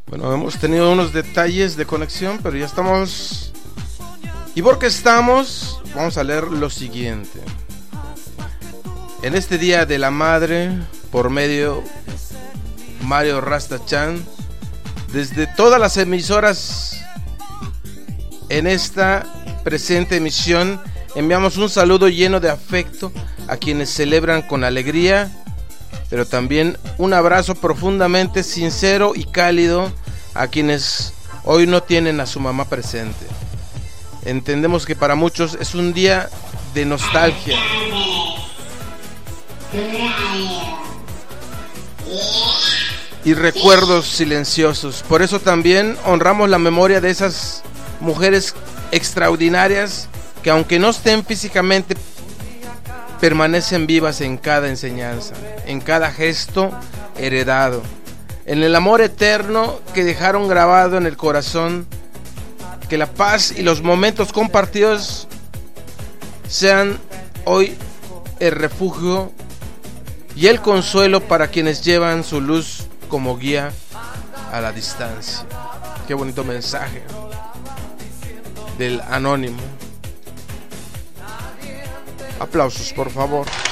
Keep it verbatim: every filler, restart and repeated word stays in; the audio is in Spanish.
Bueno, hemos tenido unos detalles de conexión, pero ya estamos. Y porque estamos, vamos a leer lo siguiente. En este Día de la Madre, por medio Mario Rastachan, desde todas las emisoras en esta presente emisión, enviamos un saludo lleno de afecto a quienes celebran con alegría, pero también un abrazo profundamente sincero y cálido a quienes hoy no tienen a su mamá presente. Entendemos que para muchos es un día de nostalgia y recuerdos silenciosos. Por eso también honramos la memoria de esas mujeres extraordinarias que, aunque no estén físicamente, permanecen vivas en cada enseñanza, en cada gesto heredado, en el amor eterno que dejaron grabado en el corazón. Que la paz y los momentos compartidos sean hoy el refugio y el consuelo para quienes llevan su luz como guía a la distancia. Qué bonito mensaje del anónimo. Aplausos, por favor.